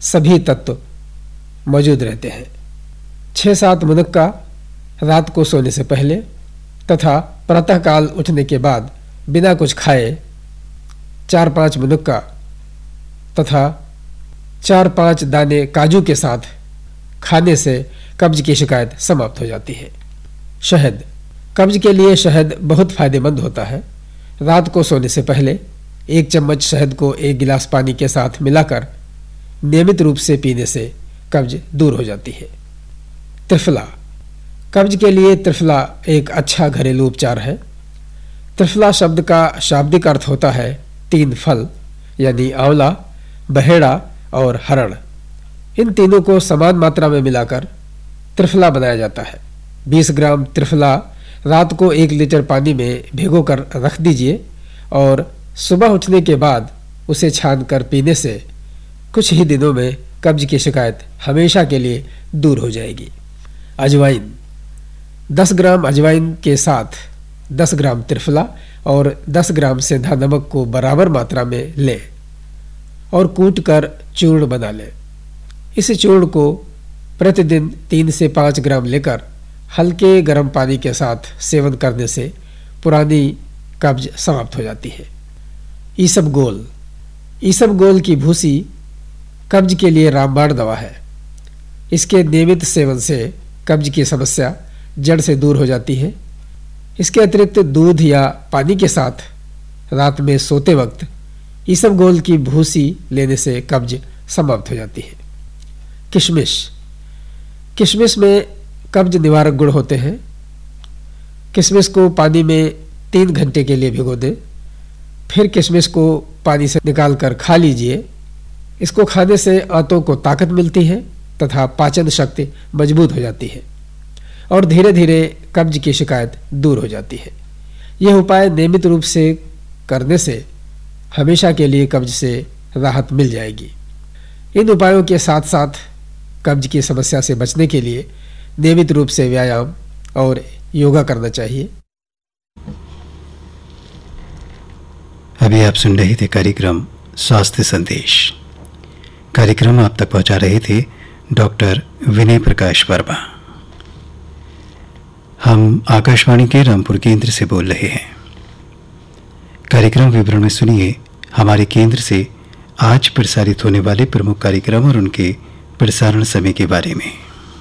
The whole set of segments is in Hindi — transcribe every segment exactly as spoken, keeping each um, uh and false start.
सभी तत्व मौजूद रहते हैं। छः सात मुनक्का रात को सोने से पहले तथा प्रातःकाल उठने के बाद बिना कुछ खाए चार पाँच मुनक्का तथा चार पाँच दाने काजू के साथ खाने से कब्ज की शिकायत समाप्त हो जाती है। शहद, कब्ज के लिए शहद बहुत फायदेमंद होता है। रात को सोने से पहले एक चम्मच शहद को एक गिलास पानी के साथ मिलाकर नियमित रूप से पीने से कब्ज दूर हो जाती है। त्रिफला, कब्ज के लिए त्रिफला एक अच्छा घरेलू उपचार है। त्रिफला शब्द का शाब्दिक अर्थ होता है तीन फल, यानी आंवला, बहेड़ा और हरण। इन तीनों को समान मात्रा में मिलाकर त्रिफला बनाया जाता है। बीस ग्राम त्रिफला रात को एक लीटर पानी में भिगोकर रख दीजिए और सुबह उठने के बाद उसे छानकर पीने से कुछ ही दिनों में कब्ज की शिकायत हमेशा के लिए दूर हो जाएगी। अजवाइन, दस ग्राम अजवाइन के साथ दस ग्राम त्रिफला और दस ग्राम सेंधा नमक को बराबर मात्रा में लें और कूटकर चूर्ण बना लें। इस चूर्ण को प्रतिदिन तीन से पाँच ग्राम लेकर हल्के गर्म पानी के साथ सेवन करने से पुरानी कब्ज समाप्त हो जाती है। ईसबगोल, ईसबगोल की भूसी कब्ज के लिए रामबाण दवा है। इसके नियमित सेवन से कब्ज की समस्या जड़ से दूर हो जाती है। इसके अतिरिक्त दूध या पानी के साथ रात में सोते वक्त ईसबगोल की भूसी लेने से कब्ज समाप्त हो जाती है। किशमिश, किशमिश में कब्ज निवारक गुण होते हैं। किशमिश को पानी में तीन घंटे के लिए भिगो दें, फिर किशमिश को पानी से निकालकर खा लीजिए। इसको खाने से आंतों को ताकत मिलती है तथा पाचन शक्ति मजबूत हो जाती है और धीरे धीरे कब्ज की शिकायत दूर हो जाती है। यह उपाय नियमित रूप से करने से हमेशा के लिए कब्ज से राहत मिल जाएगी। इन उपायों के साथ साथ कब्ज की समस्या से बचने के लिए नियमित रूप से व्यायाम और योगा करना चाहिए। अभी आप सुन रहे थे कार्यक्रम स्वास्थ्य संदेश। कार्यक्रम आप तक पहुंचा रहे थे डॉक्टर विनय प्रकाश वर्मा। हम आकाशवाणी के रामपुर केंद्र से बोल रहे हैं। कार्यक्रम विवरण में सुनिए हमारे केंद्र से आज प्रसारित होने वाले प्रमुख कार्यक्रम और उनके प्रसारण समय के बारे में।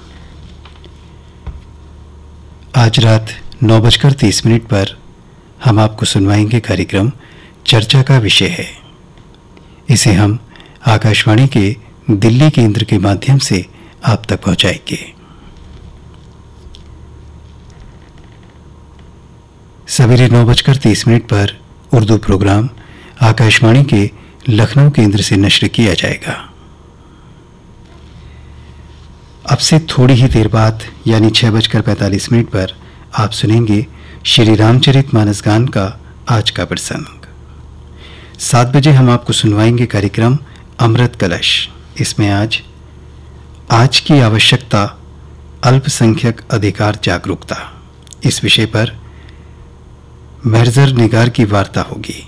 आज रात नौ बजकर तीस मिनट पर हम आपको सुनवाएंगे कार्यक्रम चर्चा का विषय है। इसे हम आकाशवाणी के दिल्ली केंद्र के माध्यम से आप तक पहुंचाएंगे। सवेरे नौ बजकर तीस मिनट पर उर्दू प्रोग्राम आकाशवाणी के लखनऊ केंद्र से नश्र किया जाएगा। अब से थोड़ी ही देर बाद यानी छह बजकर पैंतालीस मिनट पर आप सुनेंगे श्री रामचरितमानस गान का आज का प्रसंग। सात बजे हम आपको सुनवाएंगे कार्यक्रम अमृत कलश। इसमें आज आज की आवश्यकता अल्पसंख्यक अधिकार जागरूकता, इस विषय पर महरजर निगार की वार्ता होगी।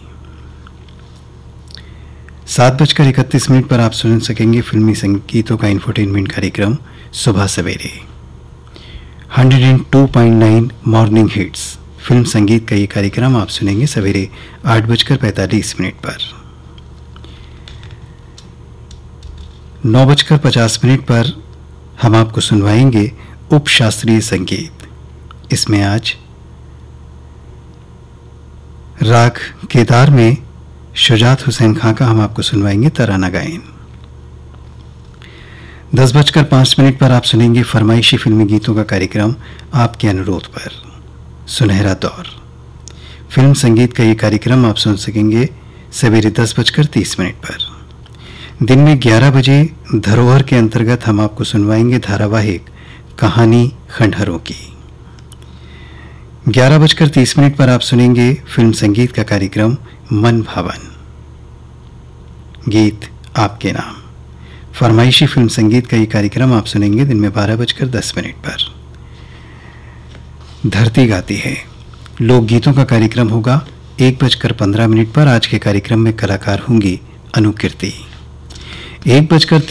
सात बजकर इकतीस मिनट पर आप सुन सकेंगे फिल्मी संगीतों का इंफोटेनमेंट कार्यक्रम सुबह सवेरे। Hundred and two point nine morning hits film संगीत का ये कार्यक्रम आप सुनेंगे सवेरे आठ बजकर पैंतालीस मिनट पर। नौ बजकर पचास मिनट पर हम आपको सुनवाएंगे उप शास्त्रीय संगीत। इसमें आज राग केदार में शुजात हुसैन खां का हम आपको सुनवाएंगे तराना गायन। दस बजकर पाँच मिनट पर आप सुनेंगे फरमाइशी फिल्मी गीतों का कार्यक्रम आपके अनुरोध पर सुनहरा दौर। फिल्म संगीत का ये कार्यक्रम आप सुन सकेंगे सवेरे दस बजकर तीस मिनट पर। दिन में ग्यारह बजे धरोहर के अंतर्गत हम आपको सुनवाएंगे धारावाहिक कहानी खंडहरों की। ग्यारह बजकर तीस मिनट पर आप सुनेंगे फिल्म संगीत का कार्यक्रम मन भावन, गीत आपके नाम। फरमाइशी फिल्म संगीत का ये कार्यक्रम आप सुनेंगे दिन में बारह बजकर दस मिनट पर। धरती गाती है लोकगीतों का कार्यक्रम होगा एक बजकर पंद्रह मिनट पर। आज के कार्यक्रम में कलाकार होंगी अनुकीर्ति। एक बजकर